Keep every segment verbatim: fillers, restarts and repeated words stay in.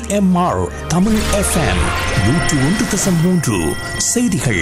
M R Tamil FM நூற்று ஒன்று தசம் மூன்று செய்திகள்.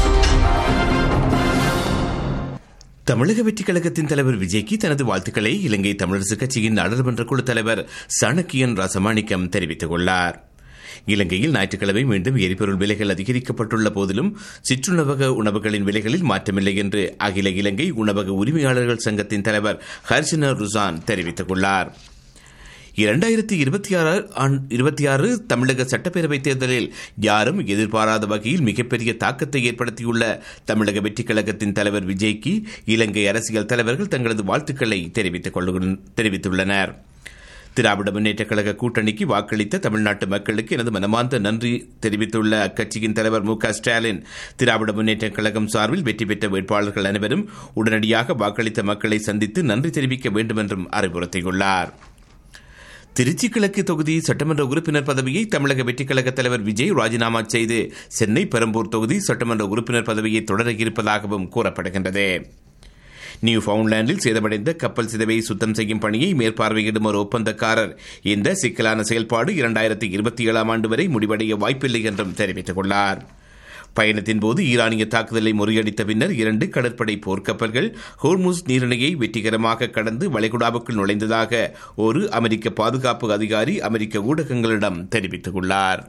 தமிழக வெற்றிக் கழகத்தின் தலைவர் விஜய்க்கு தனது வாழ்த்துக்களை இலங்கை தமிழரசு கட்சியின் நாடாளுமன்ற குழு தலைவர் சாணக்கியன் ராசமாணிக்கம் தெரிவித்துள்ளார். இலங்கையில் ஞாயிற்றுக்கிழமை மீண்டும் எரிபொருள் விலைகள் அதிகரிக்கப்பட்டுள்ள போதிலும் சிற்றுணவக உணவுகளின் விலைகளில் மாற்றமில்லை என்று அகில இலங்கை உணவக உரிமையாளர்கள் சங்கத்தின் தலைவர் ஹர்ஷன ருசான் தெரிவித்துள்ளார். இரண்டாயிரத்தி இருபத்தி ஆறு இருபத்தி ஆறு தமிழக சட்டப்பேரவைத் தேர்தலில் யாரும் எதிர்பாராத வகையில் மிகப்பெரிய தாக்கத்தை ஏற்படுத்தியுள்ள தமிழக வெற்றிக் கழகத்தின் தலைவர் விஜய்க்கு இலங்கை அரசியல் தலைவர்கள் தங்களது வாழ்த்துக்களை தெரிவித்துள்ளனர். திராவிட முன்னேற்றக் கழக கூட்டணிக்கு வாக்களித்த தமிழ்நாட்டு மக்களுக்கு எனது மனமார்ந்த நன்றி தெரிவித்துள்ள அக்கட்சியின் தலைவர் மு க ஸ்டாலின், திராவிட முன்னேற்றக் கழகம் சார்பில் வெற்றி பெற்ற வேட்பாளர்கள் அனைவரும் உடனடியாக வாக்களித்த மக்களை சந்தித்து நன்றி தெரிவிக்க வேண்டும் என்றும் அறிவுறுத்தியுள்ளார். திருச்சி கிழக்கு தொகுதி சட்டமன்ற உறுப்பினர் பதவியை தமிழக வெற்றிக் கழக தலைவர் விஜய் ராஜினாமா செய்து சென்னை பெரம்பூர் தொகுதி சட்டமன்ற உறுப்பினர் பதவியை தொடர இருப்பதாகவும் கூறப்படுகின்றது. நியூ ஃபவுண்ட்லாண்டில் சேதமடைந்த கப்பல் சிதைவை சுத்தம் செய்யும் பணியை மேற்பார்வையிடும் ஒரு ஒப்பந்தக்காரர் இந்த சிக்கலான செயல்பாடு இரண்டாயிரத்தி இருபத்தி ஏழாம் ஆண்டு வரை முடிவடைய வாய்ப்பில்லை என்றும் தெரிவித்துள்ளார். பயணத்தின் போது ஈரானிய தாக்குதலை முறியடித்த பின்னர் இரண்டு கடற்படை போர்க்கப்பல்கள் ஹோர்முஸ் நீரிணையை வெற்றிகரமாக கடந்து வளைகுடாவுக்குள் நுழைந்ததாக ஒரு அமெரிக்க பாதுகாப்பு அதிகாரி அமெரிக்க ஊடகங்களிடம் தெரிவித்துள்ளார்.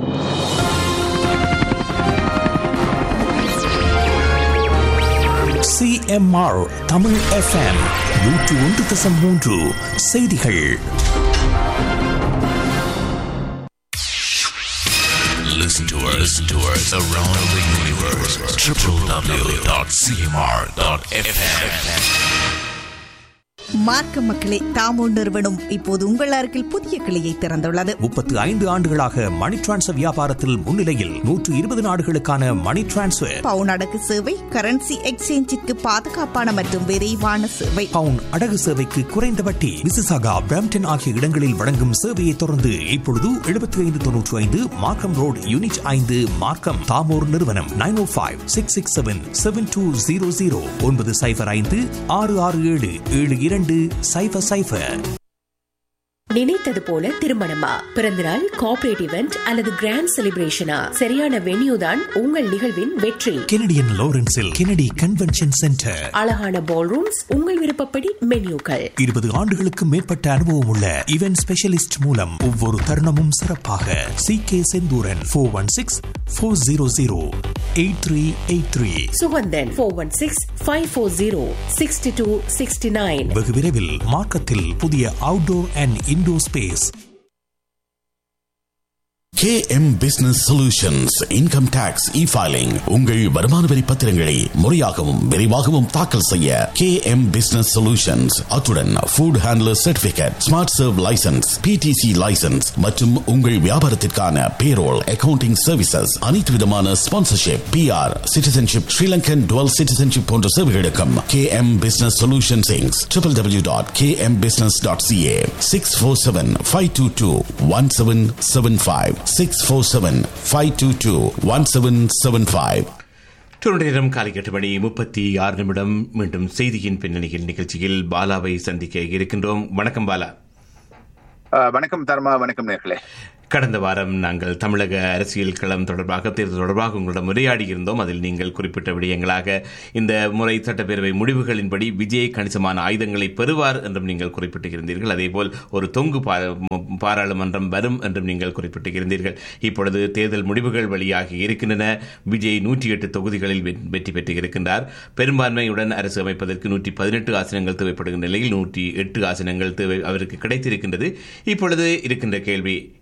C M R Tamil FM நூற்று ஒன்று தசம் மூன்று செய்திகள். Listen to us, listen to us around the universe. w w w dot c m r dot f m. மார்க்க மக்களே, தாமோ நிறுவனம் இப்போது உங்கள் அருகில் புதிய கிளையை திறந்துள்ளது. முப்பத்து ஐந்து ஆண்டுகளாக மணி டிரான்ஸ்ஃபர் வியாபாரத்தில் முன்னிலையில் நூற்று இருபது நாடுகளுக்கான மணி டிரான்ஸ்ஃபர், பவுன் அடகு சேவை, கரன்சி எக்ஸ்சேஞ்சிற்கு பாதுகாப்பான மற்றும் விரைவான சேவை, பவுன் அடகு சேவைக்கு குறைந்த வட்டி, மிசிசாகா, பிரம்டன் ஆகிய இடங்களில் வழங்கும் சேவையை தொடர்ந்து இப்பொழுது எழுபத்தி ஐந்து தொன்னூற்றி ஐந்து மார்க்கம் ரோடு யூனிட் ஐந்து மார்க்கம். தாமோர் நிறுவனம் நைன் ஓ five six six seven seven two zero zero ஒன்பது சைபர் ஐந்து ஆறு ஆறு ஏழு ஏழு இரண்டு சைபர் சைபர். நினைத்தது போல திருமணமா, பிறந்தநாள், கார்ப்பரேட் இவெண்ட் அல்லது கிராண்ட் செலிப்ரேஷனா, சரியான வென்யூ தான் உங்கள் நிகழ்வின் வெற்றி. கெனடியன் லாரன்ஸில் கெனடி கன்வென்ஷன் சென்டர், அழகான பால் ரூம்ஸ், உங்கள் விருப்பப்படி மென்யூக்கள், இருபது ஆண்டுகளுக்கு மேற்பட்ட அனுபவம் உள்ள இவென்ட் ஸ்பெஷலிஸ்ட் மூலம் ஒவ்வொரு தருணமும் சிறப்பாக. C K Senthuran four one six four zero zero eight three eight three, Suganthan four one six five four zero sixty two sixty nine. வெகு விரைவில் மார்க்கத்தில் புதிய outdoor and indoor space. K M Business Solutions Income Tax E-Filing. உங்கள் வருமான வரி பத்திரங்களை முறையாகவும் விரைவாகவும் தாக்கல் செய்ய K M Business Solutions. அத்துடன் food handler certificate, smart serve licence, P T C licence மற்றும் உங்கள் வியாபாரத்திற்கான பேரோல், அக்கவுண்டிங் சர்வீசஸ், அனைத்து விதமான sponsorship, P R, citizenship, Sri Lankan twelve citizenship போன்ற சேவைகளுக்கும் K M Business Solutions Incorporated. w w w dot k m business dot c a. six four seven five two two one seven seven five. six four seven five two two one seven seven five. நேரம் காலை எட்டு மணி முப்பத்தி ஆறு நிமிடம். மீண்டும் செய்தியின் பின்னணியில் நிகழ்ச்சியில் பாலாவை சந்திக்க இருக்கின்றோம். வணக்கம் பாலா. வணக்கம் தர்மா. வணக்கம் நேர்களே. கடந்த வாரம் நாங்கள் தமிழக அரசியல் களம் தொடர்பாக, தேர்தல் தொடர்பாக உங்களிடம் உரையாடி இருந்தோம். அதில் நீங்கள் குறிப்பிட்ட விடயங்களாக இந்த முறை சட்டப்பேரவை முடிவுகளின்படி விஜய் கணிசமான ஆயுதங்களை பெறுவார் என்றும் நீங்கள் குறிப்பிட்டிருந்தீர்கள். அதேபோல் ஒரு தொங்கு பாராளுமன்றம் வரும் என்றும் நீங்கள் குறிப்பிட்டிருந்தீர்கள். இப்பொழுது தேர்தல் முடிவுகள் வெளியாகி இருக்கின்றன. விஜய் நூற்றி எட்டு தொகுதிகளில் வெற்றி பெற்று இருக்கின்றார். பெரும்பான்மையுடன் அரசு அமைப்பதற்கு நூற்றி பதினெட்டு ஆசனங்கள் தேவைப்படுகின்ற நிலையில் நூற்றி எட்டு ஆசனங்கள் தேவை அவருக்கு கிடைத்திருக்கின்றது. இப்பொழுது இருக்கின்ற கேள்வி,